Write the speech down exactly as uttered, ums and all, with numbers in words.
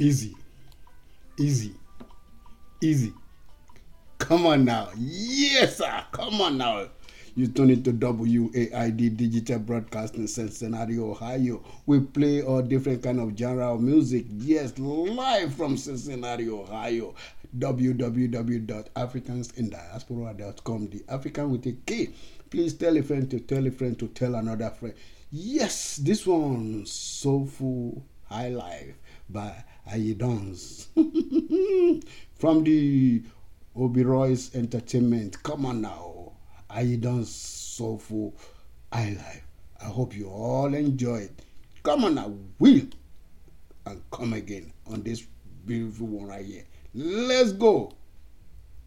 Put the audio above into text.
Easy, easy, easy. Come on now. Yes, sir. Come on now. You turn it to W A I D Digital Broadcasting, Cincinnati, Ohio. We play all different kind of genre of music. Yes, live from Cincinnati, Ohio. w w w dot africans in diaspora dot com. The African with a K. Please tell a friend to tell a friend to tell another friend. Yes, this one, Soulful High Life by Ayidons. From the Oberoy's Entertainment. Come on now. Ayidons Soulful High Life. I hope you all enjoy it. Come on now. Will and come again on this beautiful one right here. Let's go.